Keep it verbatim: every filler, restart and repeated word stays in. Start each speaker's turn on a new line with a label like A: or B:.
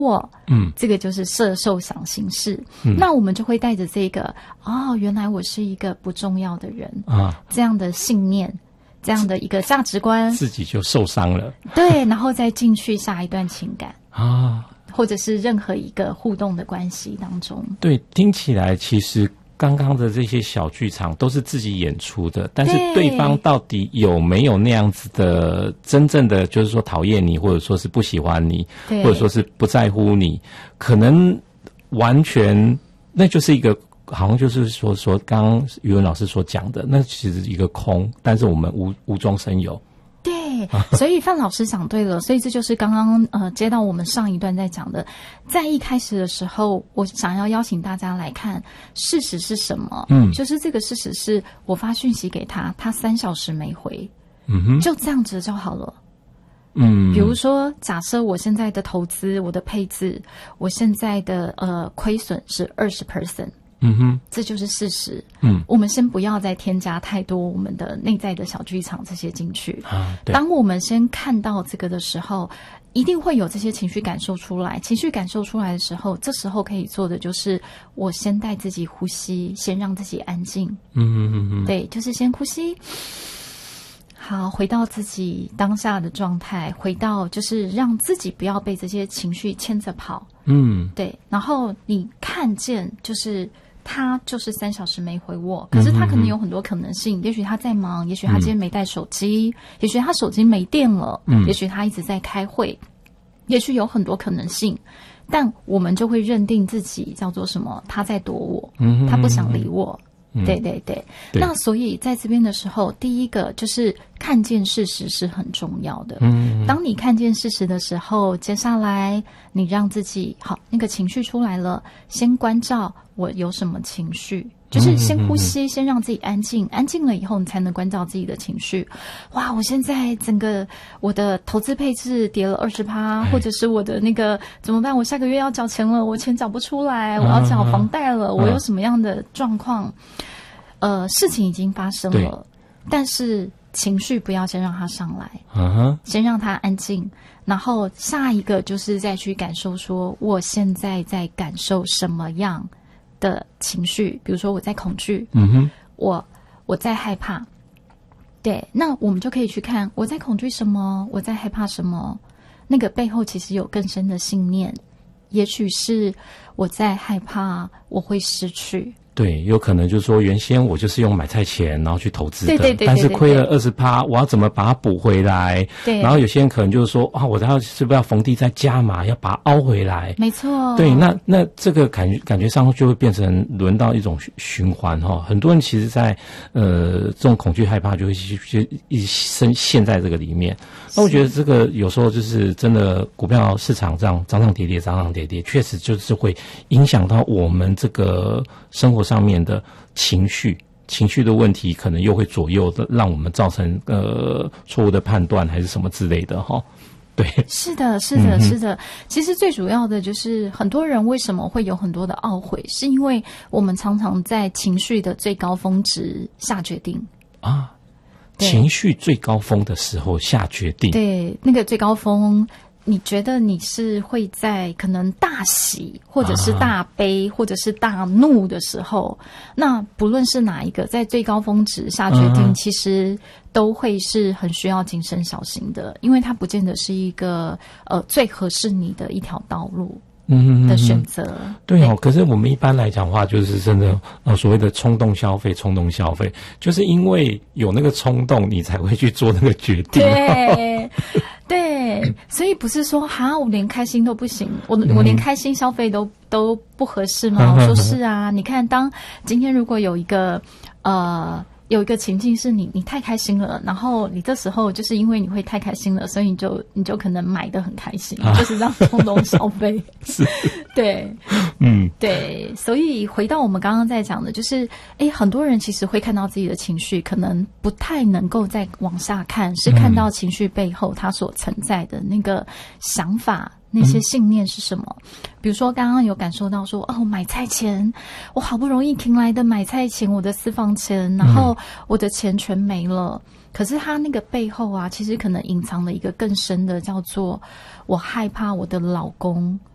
A: 我，嗯，这个就是摄受想行识，嗯，那我们就会带着这个，哦，原来我是一个不重要的人啊，这样的信念，这样的一个价值观，
B: 自己就受伤了，
A: 对，然后再进去下一段情感啊，或者是任何一个互动的关系当中。
B: 对，听起来其实刚刚的这些小剧场都是自己演出的，但是对方到底有没有那样子的真正的就是说讨厌你，或者说是不喜欢你，或者说是不在乎你，可能完全那就是一个好像就是说说刚刚语文老师所讲的，那其实一个空，但是我们无无中生有。
A: 对，所以范老师讲对了，所以这就是刚刚呃接到我们上一段在讲的，在一开始的时候，我想要邀请大家来看事实是什么。嗯，就是这个事实是我发讯息给他，他三小时没回，嗯哼，就这样子就好了。嗯，比如说，假设我现在的投资、我的配置、我现在的呃亏损是二十 percent。嗯哼，这就是事实。嗯，我们先不要再添加太多我们的内在的小剧场这些进去。啊，对。当我们先看到这个的时候，一定会有这些情绪感受出来。情绪感受出来的时候，这时候可以做的就是我先带自己呼吸，先让自己安静。嗯嗯嗯，对，就是先呼吸。好，回到自己当下的状态，回到就是让自己不要被这些情绪牵着跑。嗯，对。然后你看见就是他就是三小时没回我，可是他可能有很多可能性，也许他在忙，也许他今天没带手机，嗯，也许他手机没电了，嗯，也许他一直在开会，也许有很多可能性，但我们就会认定自己叫做什么？他在躲我，嗯，他不想理我。嗯，对对对，那所以在这边的时候，第一个就是看见事实是很重要的。嗯，当你看见事实的时候，接下来你让自己好，那个情绪出来了，先关照我有什么情绪，就是先呼吸，先让自己安静，安静了以后，你才能关照自己的情绪。哇，我现在整个我的投资配置跌了二十趴，或者是我的那个怎么办？我下个月要缴钱了，我钱缴不出来，我要缴房贷了，我有什么样的状况？呃，事情已经发生了，但是情绪不要先让它上来，uh-huh. 先让它安静，然后下一个就是再去感受说，我现在在感受什么样的情绪，比如说我在恐惧，嗯哼，我我在害怕，对，那我们就可以去看我在恐惧什么，我在害怕什么，那个背后其实有更深的信念，也许是我在害怕我会失去。
B: 对，有可能就是说，原先我就是用买菜钱然后去投资的，
A: 对对对对对对，
B: 但是亏了二十趴，我要怎么把它补回来？对，然后有些人可能就是说，啊，我要是不是要逢低再加码，要把它凹回来？
A: 没错。对，
B: 那那这个感觉感觉上就会变成轮到一种循环哈。很多人其实在呃这种恐惧害怕就会去就一深陷在这个里面。那我觉得这个有时候就是真的股票市场这样涨涨跌跌涨涨跌跌，确实就是会影响到我们这个生活上面的情绪，情绪的问题可能又会左右的，让我们造成呃错误的判断还是什么之类的哈。对，
A: 是的，是的，是的。其实最主要的就是很多人为什么会有很多的懊悔，是因为我们常常在情绪的最高峰值下决定啊。
B: 情绪最高峰的时候下决定，
A: 对，那个最高峰，你觉得你是会在可能大喜，或者是大悲，啊、或者是大怒的时候，那不论是哪一个，在最高峰值下决定，嗯、其实都会是很需要谨慎小心的，因为它不见得是一个呃最合适你的一条道路。嗯的选择，
B: 对哦。可是我们一般来讲的话，就是真的呃所谓的冲动消费，冲动消费，就是因为有那个冲动，你才会去做那个决定。
A: 对对，所以不是说哈，我连开心都不行，我我连开心消费都都不合适吗？我说是啊，你看，当今天如果有一个呃。有一个情境是你你太开心了，然后你这时候就是因为你会太开心了，所以你就你就可能买得很开心，啊、就是这样冲动消费。
B: 是，
A: 对，嗯，对，所以回到我们刚刚在讲的，就是哎，很多人其实会看到自己的情绪，可能不太能够再往下看，是看到情绪背后它所存在的那个想法。那些信念是什么？比如说刚刚有感受到说，哦，买菜钱，我好不容易停来的买菜钱，我的私房钱，然后我的钱全没了。可是他那个背后啊，其实可能隐藏了一个更深的，叫做我害怕我的老公